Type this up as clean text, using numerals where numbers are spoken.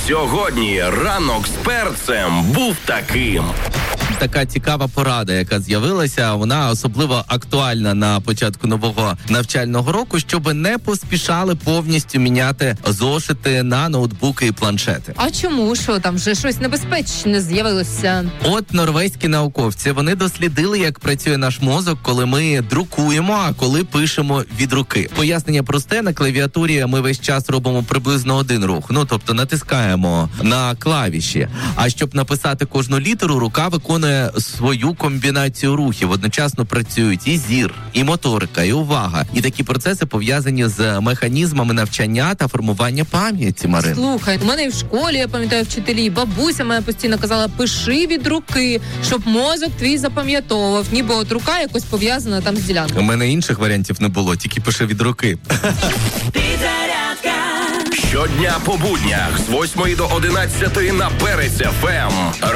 Сьогодні ранок з перцем був таким. Така цікава порада, яка з'явилася, вона особливо актуальна на початку нового навчального року, щоб не поспішали повністю міняти зошити на ноутбуки і планшети. А чому? Що там вже щось небезпечне з'явилося? От норвезькі науковці, вони дослідили, як працює наш мозок, коли ми друкуємо, а коли пишемо від руки. Пояснення просте, на клавіатурі ми весь час робимо приблизно один рух, тобто натискаємо на клавіші. А щоб написати кожну літеру, рука виконує свою комбінацію рухів. Одночасно працюють і зір, і моторика, і увага. І такі процеси пов'язані з механізмами навчання та формування пам'яті, Марина. Слухай, у мене і в школі, я пам'ятаю, вчителі, бабуся моя постійно казала, пиши від руки, щоб мозок твій запам'ятовував. Ніби от рука якось пов'язана там з ділянкою. У мене інших варіантів не було, тільки пиши від руки. Щодня по буднях з 8 до 11 на Перець ФМ.